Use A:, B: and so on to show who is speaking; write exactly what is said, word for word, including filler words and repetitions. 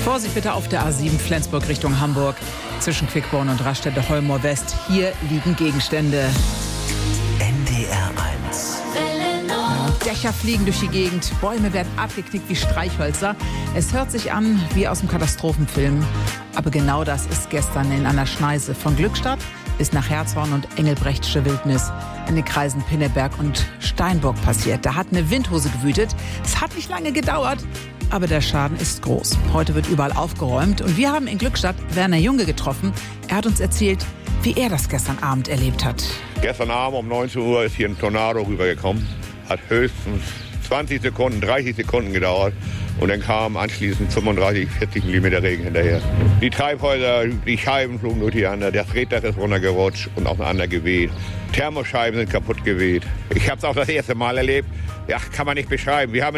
A: Vorsicht bitte auf der A sieben Flensburg Richtung Hamburg. Zwischen Quickborn und Raststätte Holmor West. Hier liegen Gegenstände.
B: N D R eins.
A: Dächer fliegen durch die Gegend, Bäume werden abgeknickt wie Streichhölzer. Es hört sich an wie aus dem Katastrophenfilm. Aber genau das ist gestern in einer Schneise von Glückstadt bis nach Herzhorn und Engelbrechtsche Wildnis in den Kreisen Pinneberg und Steinburg passiert. Da hat eine Windhose gewütet. Es hat nicht lange gedauert, aber der Schaden ist groß. Heute wird überall aufgeräumt und wir haben in Glückstadt Werner Junge getroffen. Er hat uns erzählt, wie er das gestern Abend erlebt hat.
C: Gestern Abend um neunzehn Uhr ist hier ein Tornado rübergekommen. Hat höchstens zwanzig Sekunden, dreißig Sekunden gedauert. Und dann kam anschließend fünfunddreißig, vierzig Millimeter Regen hinterher. Die Treibhäuser, die Scheiben flogen durcheinander, das Reddach ist runtergerutscht und aufeinander geweht. Thermoscheiben sind kaputt geweht. Ich habe es auch das erste Mal erlebt. Ja, kann man nicht beschreiben. Wir haben